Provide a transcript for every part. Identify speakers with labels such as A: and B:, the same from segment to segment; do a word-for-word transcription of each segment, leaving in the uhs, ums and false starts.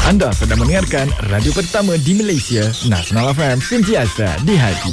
A: Anda sedang mendengarkan radio pertama di Malaysia, Nasional F M, sentiasa di hati.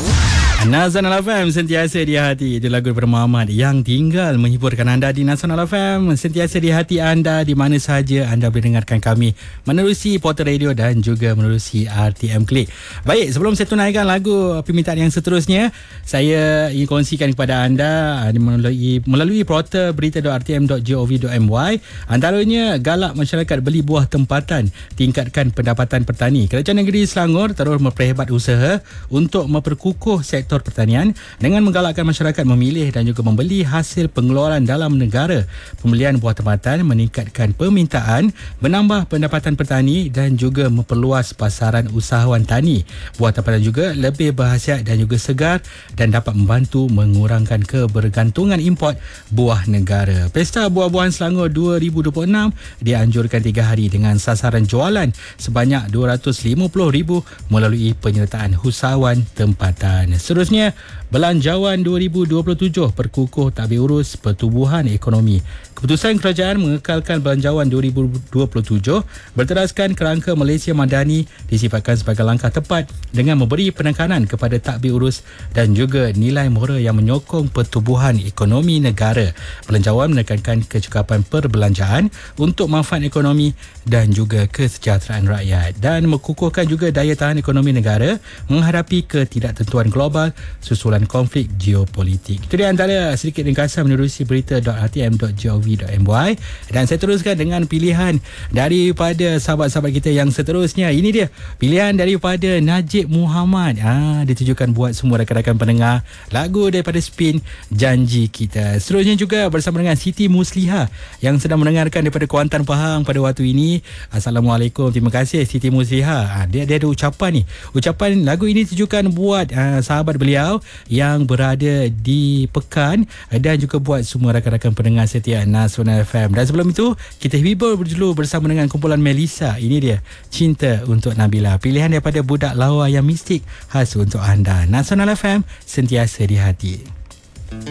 B: Nasional F M, sentiasa di hati. Itu lagu daripada Muhammad yang tinggal menghiburkan anda di Nasional F M, sentiasa di hati anda di mana sahaja anda boleh dengarkan kami menerusi portal radio dan juga menerusi R T M Click. Baik, sebelum saya tunaikan lagu permintaan yang seterusnya, saya ingin kongsikan kepada anda melalui melalui portal berita dot r t m dot gov dot my. Antaranya, galak masyarakat beli buah tempatan, tingkatkan pendapatan petani. Kerajaan Negeri Selangor terus memperhebat usaha untuk memperkukuh sektor pertanian dengan menggalakkan masyarakat memilih dan juga membeli hasil pengeluaran dalam negara. Pembelian buah tempatan meningkatkan permintaan, menambah pendapatan petani dan juga memperluas pasaran usahawan tani. Buah tempatan juga lebih berkhasiat dan juga segar dan dapat membantu mengurangkan kebergantungan import buah negara. Pesta Buah-Buahan Selangor dua ribu dua puluh enam dianjurkan tiga hari dengan sasaran jualan sebanyak dua ratus lima puluh ribu melalui penyertaan usahawan tempatan. Seterusnya, Belanjawan dua ribu dua puluh tujuh perkukuh tadbir urus pertubuhan ekonomi. Keputusan kerajaan mengekalkan Belanjawan dua ribu dua puluh tujuh berteraskan kerangka Malaysia Madani disifatkan sebagai langkah tepat dengan memberi penekanan kepada tadbir urus dan juga nilai moral yang menyokong pertubuhan ekonomi negara. Belanjawan menekankan kecukupan perbelanjaan untuk manfaat ekonomi dan juga kesejahteraan rakyat dan mengukuhkan juga daya tahan ekonomi negara menghadapi ketidaktentuan global susulan konflik geopolitik. Itu dia antara sedikit ringkasan menerusi berita dot r t m dot gov dot my, dan saya teruskan dengan pilihan daripada sahabat-sahabat kita yang seterusnya. Ini dia pilihan daripada Najib Muhammad. Ah, ditujukan buat semua rakan-rakan pendengar, lagu daripada Spin, Janji Kita. Seterusnya juga bersama dengan Siti Musliha yang sedang mendengarkan daripada Kuantan Pahang pada waktu ini. Assalamualaikum, terima kasih Siti Musliha. Ah, dia, dia ada ucapan ni. Ucapan lagu ini ditujukan buat ah, sahabat beliau yang berada di Pekan dan juga buat semua rakan-rakan pendengar setia Nasional F M. Dan sebelum itu, kita hibur dulu bersama dengan kumpulan Melissa. Ini dia, Cinta untuk Nabila. Pilihan daripada budak lawa yang mistik khas untuk anda. Nasional F M, sentiasa di hati.